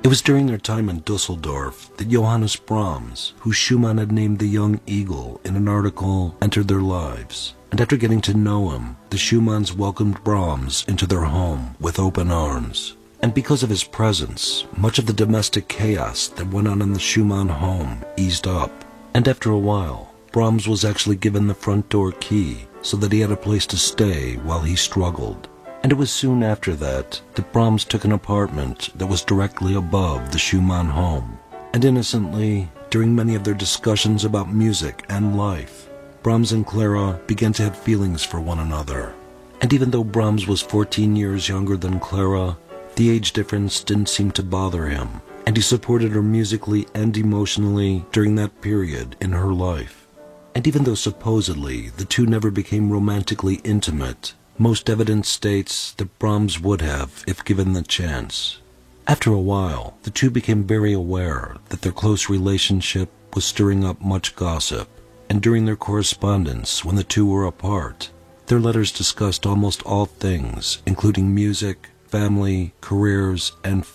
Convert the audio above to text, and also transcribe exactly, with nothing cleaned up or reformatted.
It was during their time in Dusseldorf that Johannes Brahms, who Schumann had named the Young Eagle in an article, entered their lives. And after getting to know him, the Schumanns welcomed Brahms into their home with open arms. And because of his presence, much of the domestic chaos that went on in the Schumann home eased up. And after a while, Brahms was actually given the front door key so that he had a place to stay while he struggled. And it was soon after that that Brahms took an apartment that was directly above the Schumann home. And innocently, during many of their discussions about music and life, Brahms and Clara began to have feelings for one another. And even though Brahms was fourteen years younger than Clara, the age difference didn't seem to bother him, and he supported her musically and emotionally during that period in her life. And even though supposedly the two never became romantically intimate, most evidence states that Brahms would have if given the chance. After a while, the two became very aware that their close relationship was stirring up much gossip, and during their correspondence when the two were apart, their letters discussed almost all things, including music, family, careers, and